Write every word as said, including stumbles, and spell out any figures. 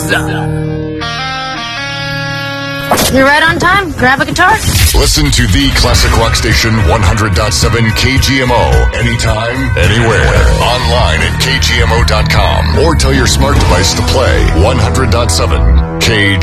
You're right on time. Grab a guitar. Listen to the classic rock station one hundred point seven K G M O anytime, anywhere. Online at K G M O dot com or tell your smart device to play one hundred point seven K G M O.